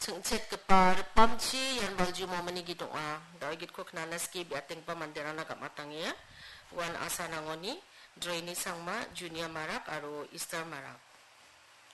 정책급바 르밤치 연발주 모머니 기동아 다이깃 코크나나스키 비아팅 pamandirana kamatangnya wan asanangoni draini sangma junior marak aro easter marak